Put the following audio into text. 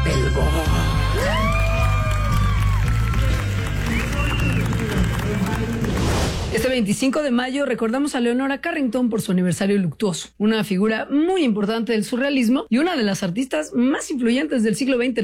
El gol. Este 25 de mayo recordamos a Leonora Carrington por su aniversario luctuoso, una figura muy importante del surrealismo y una de las artistas más influyentes del siglo XX.